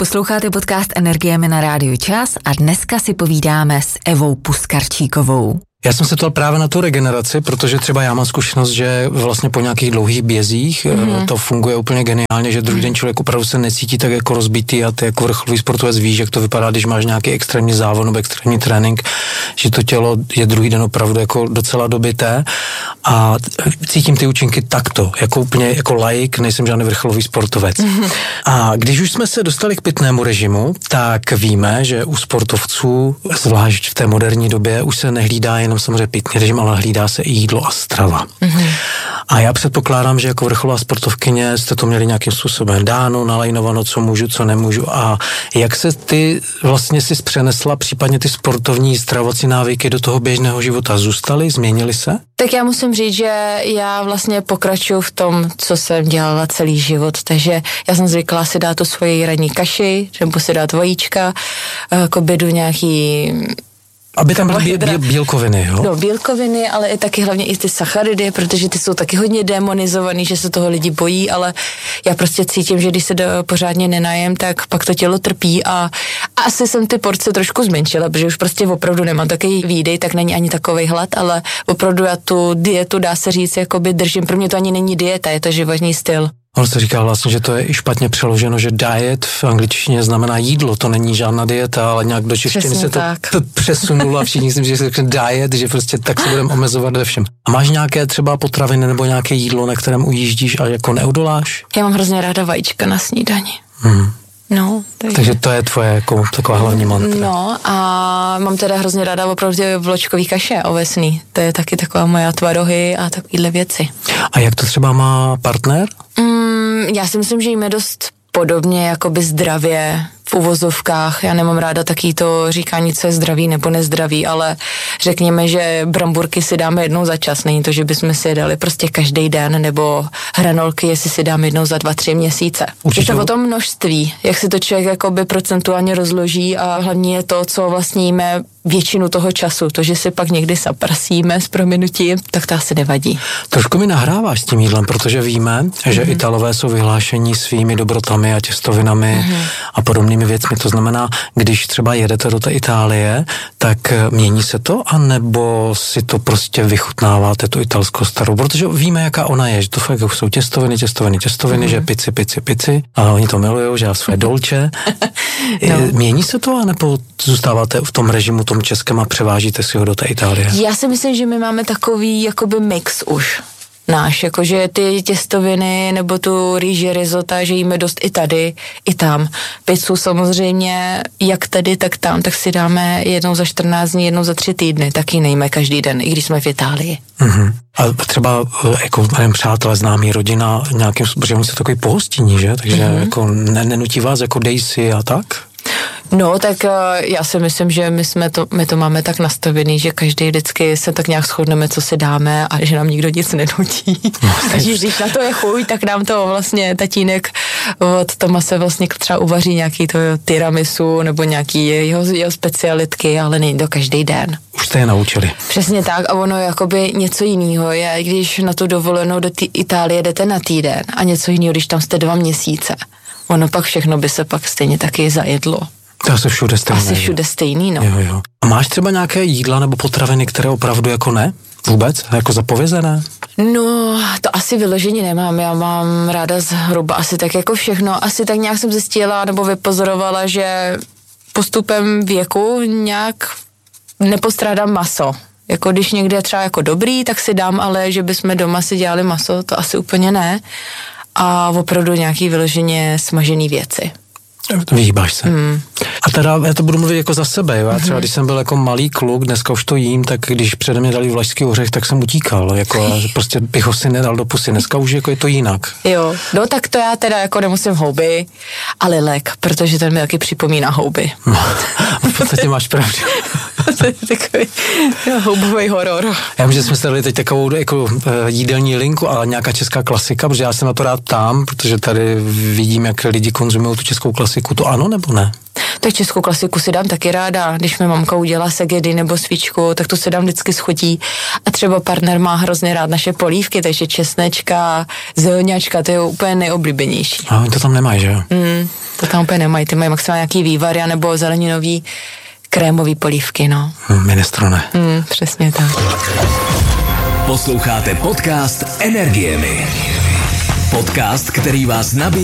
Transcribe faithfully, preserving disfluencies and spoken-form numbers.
Posloucháte podcast Energiemi na Rádiu Čas a dneska si povídáme s Evou Puskarčíkovou. Já jsem se ptal právě na tu regeneraci, protože třeba já mám zkušenost, že vlastně po nějakých dlouhých bězích mm. to funguje úplně geniálně, že druhý den člověk opravdu se necítí tak jako rozbitý a ty jako vrcholový sportovec víš, jak to vypadá, když máš nějaký extrémní závod nebo extrémní trénink, že to tělo je druhý den opravdu jako docela dobité a cítím ty účinky takto, jako úplně jako laik, nejsem žádný vrcholový sportovec. Mm. A když už jsme se dostali k pitnému režimu, tak víme, že u sportovců, zvlášť v té moderní době, už se nehlídá jen jenom samozřejmě pitný režim, ale hlídá se i jídlo a strava. Mm-hmm. A já předpokládám, že jako vrcholová sportovkyně jste to měli nějakým způsobem dáno, nalajnováno, co můžu, co nemůžu. A jak se ty vlastně si přenesla případně ty sportovní stravovací návyky do toho běžného života? Zůstaly, změnily se? Tak já musím říct, že já vlastně pokračuju v tom, co jsem dělala celý život, takže já jsem zvykla si dát tu svoji ranní kaši, nebo si dát vajíčka, k obědu nějaký... Aby tam byly běl, bílkoviny, jo? No, bílkoviny, ale i taky hlavně i ty sacharidy, protože ty jsou taky hodně demonizovaný, že se toho lidi bojí, ale já prostě cítím, že když se do, pořádně nenajem, tak pak to tělo trpí a, a asi jsem ty porce trošku zmenšila, protože už prostě opravdu nemám takový výdej, tak není ani takovej hlad, ale opravdu já tu dietu, dá se říct, jakoby držím. Pro mě to ani není dieta, je to životní styl. On se říká vlastně, že to je i špatně přeloženo, že diet v angličtině znamená jídlo, to není žádná dieta, ale nějak do češtiny Přesně se to tak. p- přesunulo a všichni si, že se řekne diet, že prostě tak se budeme omezovat ve všem. A máš nějaké třeba potraviny nebo nějaké jídlo, na kterém ujíždíš a jako neodoláš? Já mám hrozně ráda vajíčka na snídani. Hmm. No, takže... takže to je tvoje jako taková hlavní mantra. No a mám teda hrozně ráda opravdu vločkový kaše ovesný. To je taky taková moja tvarohy a takovýhle věci. A jak to třeba má partner? Mm, já si myslím, že jíme dost podobně, jakoby zdravě v uvozovkách. Já nemám ráda taky to říkání, co je zdravý nebo nezdravý, ale řekněme, že bramburky si dáme jednou za čas. Není to, že bychom si je dali prostě každý den, nebo hranolky, jestli si dáme jednou za dva, tři měsíce. Určitě. Je to o tom množství, jak si to člověk jakoby procentuálně rozloží a hlavně je to, co vlastně jíme většinu toho času. To, že si pak někdy saprsíme s prominutím, tak to asi nevadí. Trošku mi nahráváš s tím jídlem, protože víme, že mm-hmm. Italové jsou vyhlášení svými dobrotami a těstovinami mm-hmm. a podobnými věcmi. To znamená, když třeba jedete do té Itálie, tak mění se to, anebo si to prostě vychutnáváte, tu italskou starou? Protože víme, jaká ona je, že to fakt jsou těstoviny, těstoviny, těstoviny, mm-hmm. že pici, pici, pici a oni to milujou, že já své dolče. no. Mění se to, anebo zůstáváte v tom režimu tom českém a převážíte si ho do té Itálie? Já si myslím, že my máme takový jakoby mix už náš, jakože ty těstoviny nebo tu rýži risota, že jíme dost i tady, i tam. Pizzu samozřejmě, jak tady, tak tam, tak si dáme jednou za čtrnáct dní, jednou za tři týdny, taky nejme každý den, i když jsme v Itálii. Mm-hmm. A třeba jako nevím, přátelé, známí, rodina nějakým způsobem, oni jsou takový pohostinní, že? Takže mm-hmm. jako nenutí vás jako dej si a tak? No, tak já si myslím, že my jsme to, my to máme tak nastavený, že každý vždycky se tak nějak shodneme, co si dáme a že nám nikdo nic nenutí. No, takže když na to je chuť, tak nám to vlastně tatínek od Tomase vlastně třeba uvaří nějaký to tiramisu nebo nějaký jeho, jeho specialitky, ale není to každý den. Už jste je naučili. Přesně tak a ono jakoby něco jiného je, když na tu dovolenou do té Itálie jdete na týden a něco jiného, když tam jste dva měsíce. Ono pak všechno by se pak stejně taky zajedlo. To asi všude stejný. Asi všude stejný, no. Jo, jo. A máš třeba nějaké jídla nebo potraviny, které opravdu jako ne? Vůbec? Jako zapovězené? No, to asi vyloženě nemám. Já mám ráda zhruba asi tak jako všechno. Asi tak nějak jsem zjistila nebo vypozorovala, že postupem věku nějak nepostrádám maso. Jako když někde je třeba jako dobrý, tak si dám, ale že bychom doma si dělali maso, to asi úplně ne. A opravdu nějaký vyloženě smažený věci. Vyhýbáš se. Mm. A teda, já to budu mluvit jako za sebe, jo? Já třeba, když jsem byl jako malý kluk, dneska už to jím, tak když přede mě dali vlašský ořech, tak jsem utíkal, jako prostě bych ho si nedal do pusy, dneska už jako je to jinak. Jo, no tak to já teda jako nemusím houby, ale lek, protože ten mi taky připomíná houby. No, v podstatě máš pravdu. To je takový houbový horor. Já myslím, že jsme si dali teď takovou jako jídelní linku, ale nějaká česká klasika, protože já se na to rád ptám, protože tady vidím, jak lidi konzumují tu českou klasiku, to ano nebo ne? Tak českou klasiku si dám taky ráda, když mi mamka udělá segedy nebo svíčku, tak to si dám vždycky schutí. A třeba partner má hrozně rád naše polívky, takže česnečka, zelňačka, to je úplně nejoblíbenější. A oni to tam nemají, že jo? Mm. To tam úplně nemají, ty mají maximálně nějaký vývary nebo zeleninový krémový polívky, no. Hmm, minestrone. Hmm, přesně tak. Posloucháte podcast Energiemi. Podcast, který vás nabíjí